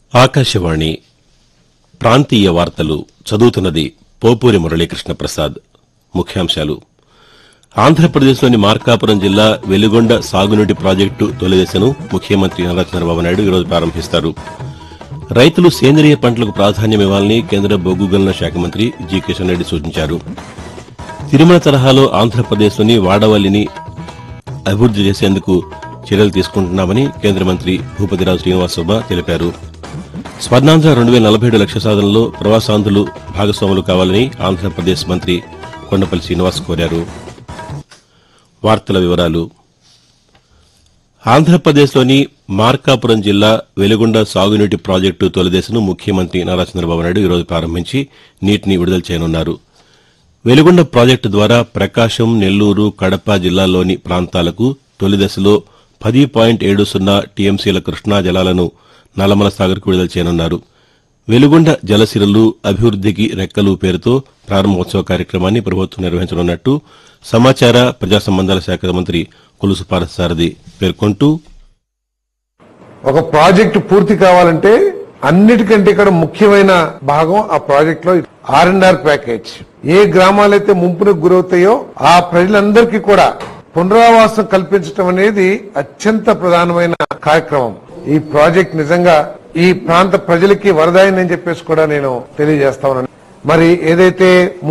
ఆకాశవాణి ప్రాంతీయ వార్తలు చదువుతున్నది పోపూరి మురళీకృష్ణ ప్రసాద్. ముఖ్యాంశాలు. ఆంధ్రప్రదేశ్లోని మార్కాపురం జిల్లా వెలుగొండ సాగునీటి ప్రాజెక్టు తొలిదశను ముఖ్యమంత్రి నారా చంద్రబాబు నాయుడు ఈరోజు ప్రారంభిస్తారు. రైతులు సేంద్రియ పంటలకు ప్రాధాన్యమివ్వాలని కేంద్ర బొగ్గు గనుల శాఖ మంత్రి జి కిషన్ రెడ్డి సూచించారు. తిరుమల తరహాలో ఆంధ్రప్రదేశ్లోని వాడవల్లిని అభివృద్ది చేసేందుకు చర్యలు తీసుకుంటున్నామని కేంద్ర మంత్రి భూపతిరాజు శ్రీనివాసవర్మ తెలిపారు. స్వర్ణాంధ్ర 2047 లక్ష్య సాధనలో ప్రవాసాంధ్రులు భాగస్వాములు కావాలని ఆంధ్రప్రదేశ్ మంత్రి కొండపల్లి శ్రీనివాస్ కోరారు. వార్తల వివరాలు. ఆంధ్రప్రదేశ్లోని మార్కాపురం జిల్లా వెలుగొండ సాగునీటి ప్రాజెక్టు తొలిదశను ముఖ్యమంత్రి నారా చంద్రబాబు నాయుడు ఈరోజు ప్రారంభించి నీటిని విడుదల చేయనున్నారు. వెలుగొండ ప్రాజెక్టు ద్వారా ప్రకాశం, నెల్లూరు, కడప జిల్లాల్లోని ప్రాంతాలకు తొలిదశలో 10.70 టీఎంసీల కృష్ణా జలాలను నల్లమల సాగర్కు విడుదల చేయనున్నారు. వెలుగొండ జలసిరలు అభివృద్దికి రెక్కలు పేరుతో ప్రారంభోత్సవ కార్యక్రమాన్ని ప్రభుత్వం నిర్వహించనున్నట్టు సమాచార ప్రజా సంబంధాల శాఖ మంత్రి కొలుసు పార్థసారథి పేర్కొంటూ, ఒక ప్రాజెక్టు పూర్తి కావాలంటే అన్నిటికంటే ఇక్కడ ముఖ్యమైన భాగం ఆ ప్రాజెక్ట్ లో ఆర్&ఆర్ ప్యాకేజ్. ఏ గ్రామాలైతే ముంపునకు గురవుతాయో ఆ ప్రజలందరికీ కూడా పునరావాసం కల్పించడం అనేది అత్యంత ప్రధానమైన కార్యక్రమం. ఈ ప్రాజెక్ట్ నిజంగా ఈ ప్రాంత ప్రజలకి వరదాయని చెప్పేసి కూడా నేను తెలియజేస్తా ఉన్నాను. మరి ఏదైతే